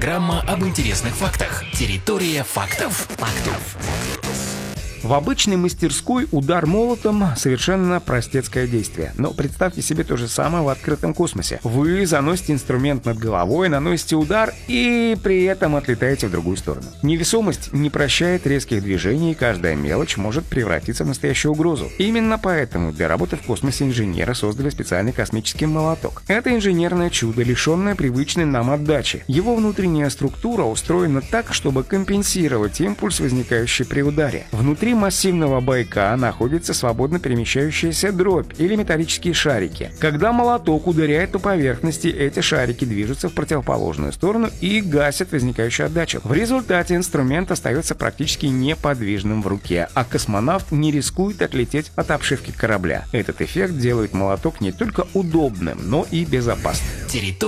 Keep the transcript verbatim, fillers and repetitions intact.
Программа об интересных фактах. Территория фактов. Фактов. В обычной мастерской удар молотом — совершенно простецкое действие. Но представьте себе то же самое в открытом космосе. Вы заносите инструмент над головой, наносите удар и при этом отлетаете в другую сторону. Невесомость не прощает резких движений, и каждая мелочь может превратиться в настоящую угрозу. Именно поэтому для работы в космосе инженеры создали специальный космический молоток. Это инженерное чудо, лишенное привычной нам отдачи. Его внутренняя структура устроена так, чтобы компенсировать импульс, возникающий при ударе. Внутри массивного бойка находится свободно перемещающаяся дробь или металлические шарики. Когда молоток ударяет по поверхности, эти шарики движутся в противоположную сторону и гасят возникающую отдачу. В результате инструмент остается практически неподвижным в руке, а космонавт не рискует отлететь от обшивки корабля. Этот эффект делает молоток не только удобным, но и безопасным.